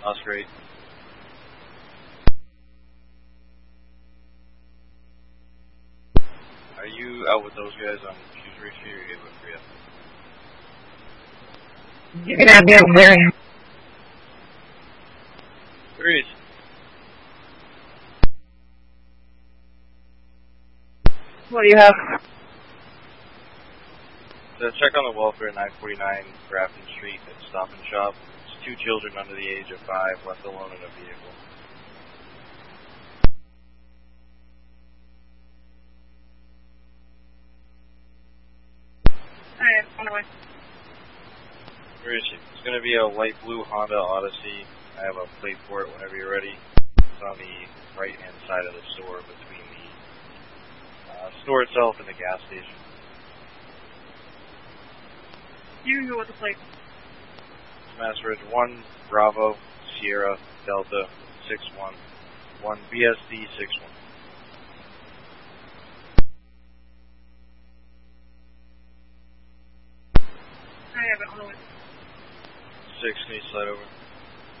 Oscar 8. Are you out with those guys on Shrewsbury Street or are you able to free up? You're gonna have me over there. Agreed. What do you have? Check on the welfare at 949 Grafton Street at Stop and Shop. It's 2 children under the age of 5 left alone in a vehicle. Alright, on the way. Where is she? It's going to be a light blue Honda Odyssey. I have a plate for it whenever you're ready. It's on the right-hand side of the store between the store itself and the gas station. You can go with the plate. Master Ridge 1 Bravo Sierra Delta 61 1 BSD 61. I have it on the way. 6, can you slide over?